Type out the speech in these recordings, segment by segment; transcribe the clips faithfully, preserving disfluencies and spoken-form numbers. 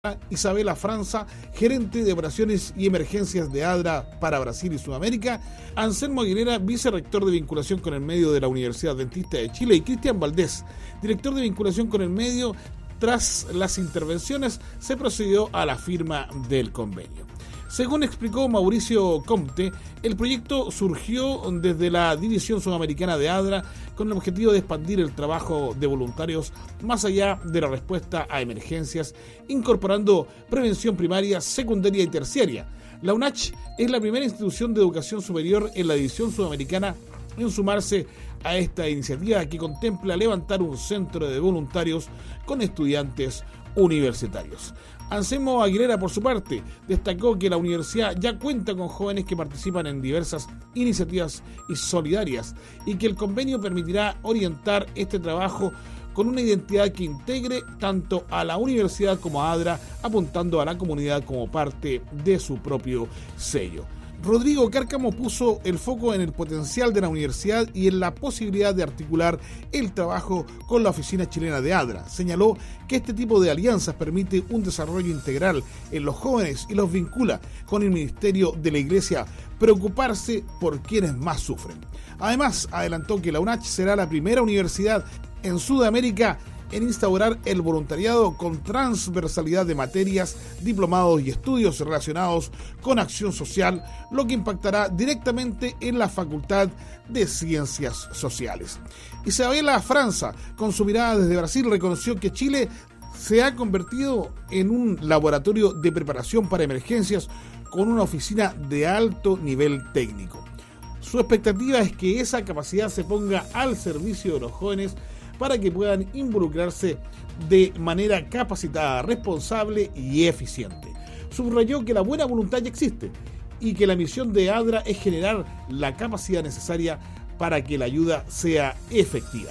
Isabela Franza, gerente de operaciones y emergencias de ADRA para Brasil y Sudamérica, Anselmo Aguilera, vicerrector de vinculación con el medio de la Universidad Adventista de Chile, y Cristian Valdés, director de vinculación con el medio. Tras las intervenciones se procedió a la firma del convenio. Según explicó Mauricio Comte, el proyecto surgió desde la División Sudamericana de ADRA con el objetivo de expandir el trabajo de voluntarios más allá de la respuesta a emergencias, incorporando prevención primaria, secundaria y terciaria. La UNACH es la primera institución de educación superior en la División Sudamericana en sumarse a esta iniciativa que contempla levantar un centro de voluntarios con estudiantes universitarios. Anselmo Aguilera, por su parte, destacó que la universidad ya cuenta con jóvenes que participan en diversas iniciativas y solidarias y que el convenio permitirá orientar este trabajo con una identidad que integre tanto a la universidad como a ADRA, apuntando a la comunidad como parte de su propio sello. Rodrigo Cárcamo puso el foco en el potencial de la universidad y en la posibilidad de articular el trabajo con la oficina chilena de ADRA. Señaló que este tipo de alianzas permite un desarrollo integral en los jóvenes y los vincula con el ministerio de la Iglesia, preocuparse por quienes más sufren. Además, adelantó que la UNACH será la primera universidad en Sudamérica en instaurar el voluntariado con transversalidad de materias, diplomados y estudios relacionados con acción social, lo que impactará directamente en la Facultad de Ciencias Sociales. Isabela Franza, con su mirada desde Brasil, reconoció que Chile se ha convertido en un laboratorio de preparación para emergencias con una oficina de alto nivel técnico. Su expectativa es que esa capacidad se ponga al servicio de los jóvenes para que puedan involucrarse de manera capacitada, responsable y eficiente. Subrayó que la buena voluntad ya existe y que la misión de ADRA es generar la capacidad necesaria para que la ayuda sea efectiva.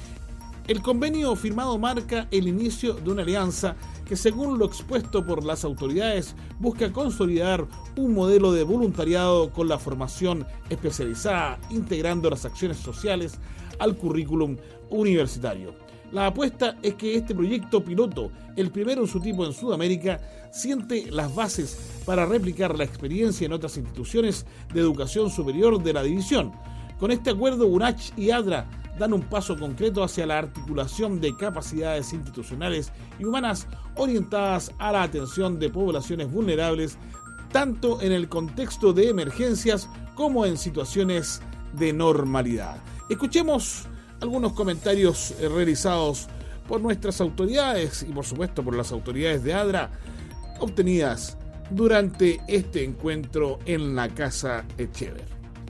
El convenio firmado marca el inicio de una alianza que, según lo expuesto por las autoridades, busca consolidar un modelo de voluntariado con la formación especializada, integrando las acciones sociales al currículum universitario. La apuesta es que este proyecto piloto, el primero en su tipo en Sudamérica, siente las bases para replicar la experiencia en otras instituciones de educación superior de la división. Con este acuerdo, UNACH y ADRA dan un paso concreto hacia la articulación de capacidades institucionales y humanas orientadas a la atención de poblaciones vulnerables, tanto en el contexto de emergencias como en situaciones de normalidad. Escuchemos algunos comentarios realizados por nuestras autoridades y por supuesto por las autoridades de ADRA obtenidas durante este encuentro en la Casa Echever.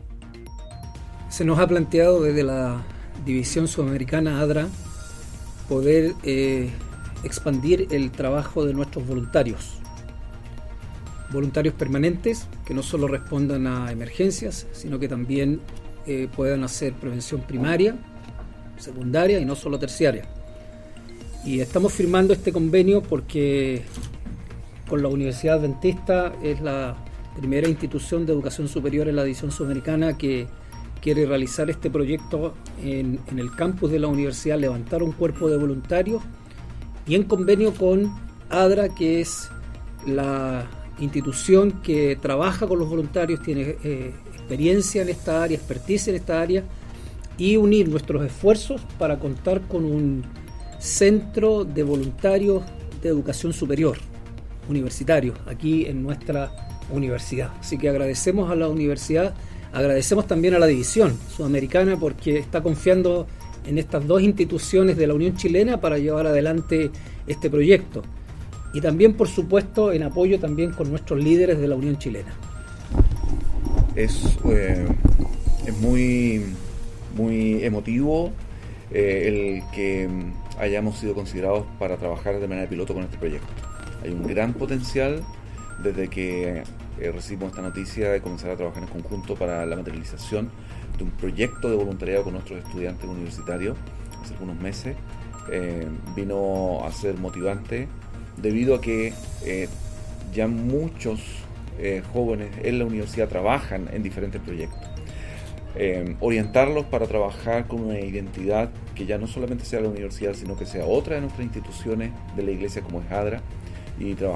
Se nos ha planteado desde la División Sudamericana ADRA poder eh, expandir el trabajo de nuestros voluntarios. Voluntarios permanentes que no solo respondan a emergencias, sino que también eh, puedan hacer prevención primaria, secundaria y no solo terciaria. Y estamos firmando este convenio porque con la Universidad Adventista es la primera institución de educación superior en la División Sudamericana que quiere realizar este proyecto en, en el campus de la universidad, levantar un cuerpo de voluntarios, y en convenio con ADRA, que es la institución que trabaja con los voluntarios, tiene eh, experiencia en esta área, experticia en esta área, y unir nuestros esfuerzos para contar con un centro de voluntarios de educación superior, universitarios, aquí en nuestra universidad. Así que agradecemos a la universidad, agradecemos también a la División Sudamericana porque está confiando en estas dos instituciones de la Unión Chilena para llevar adelante este proyecto. Y también, por supuesto, en apoyo también con nuestros líderes de la Unión Chilena. Es, eh, es muy... muy emotivo eh, el que hayamos sido considerados para trabajar de manera piloto con este proyecto. Hay un gran potencial desde que eh, recibimos esta noticia de comenzar a trabajar en conjunto para la materialización de un proyecto de voluntariado con nuestros estudiantes universitarios hace algunos meses. Eh, vino a ser motivante debido a que eh, ya muchos eh, jóvenes en la universidad trabajan en diferentes proyectos. Eh, orientarlos para trabajar con una identidad que ya no solamente sea la universidad, sino que sea otra de nuestras instituciones de la Iglesia como es ADRA, y trabajamos